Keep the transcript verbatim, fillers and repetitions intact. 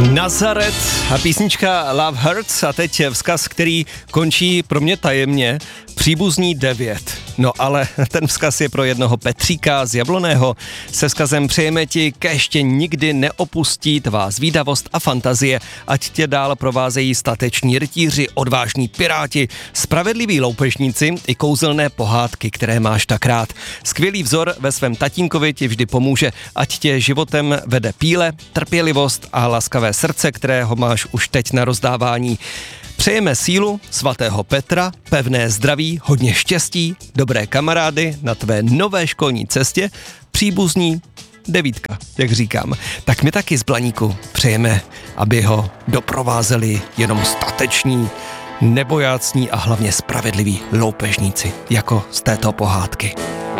Nazaret a písnička Love Hurts a teď vzkaz, který končí pro mě tajemně, příbuzní devět. No ale ten vzkaz je pro jednoho Petříka z Jabloného. Se vzkazem přejeme ti keště nikdy neopustí tvá zvídavost a fantazie, ať tě dál provázejí stateční rytíři, odvážní piráti, spravedliví loupežníci i kouzelné pohádky, které máš tak rád. Skvělý vzor ve svém tatínkovi ti vždy pomůže, ať tě životem vede píle, trpělivost a laskavé srdce, kterého máš už teď na rozdávání. Přejeme sílu svatého Petra, pevné zdraví, hodně štěstí, dobré kamarády na tvé nové školní cestě, příbuzní devítka, jak říkám. Tak my taky z Blaníku přejeme, aby ho doprovázeli jenom stateční, nebojácní a hlavně spravedliví loupežníci, jako z této pohádky.